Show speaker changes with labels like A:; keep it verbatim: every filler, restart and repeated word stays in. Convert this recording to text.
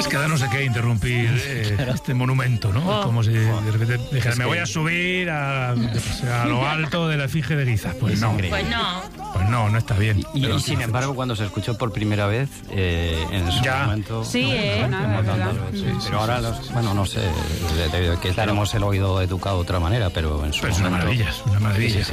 A: Es que da no sé qué interrumpir eh,
B: Claro.
A: este monumento, ¿no?
B: Oh.
A: Como si de repente dijera,
B: Es
A: me
B: que-
A: voy a subir a, a lo alto de la efigie de Guiza. Pues
B: Es
A: no.
B: increíble.
C: Pues no.
A: Pues no, no está bien.
B: Y,
A: Pero
B: y sin embargo, cuando se escuchó por primera vez, eh, en su
A: Ya.
B: momento...
C: Sí,
B: no,
C: eh,
B: no,
C: nada,
B: como
C: verdad.
B: tantas veces.
A: Sí, sí,
B: pero ahora,
A: sí,
B: los, bueno, no sé, de- de- que tenemos el oído educado de otra manera, pero en su
A: Pero es una
B: momento...
A: maravilla, es una maravilla.
B: Sí, sí, sí.